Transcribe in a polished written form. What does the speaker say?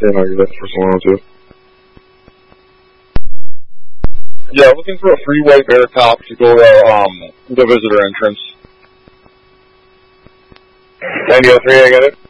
Yeah, no, you're the first one too. Yeah, looking for a freeway bear cop to go to the visitor entrance. 9003, I got it.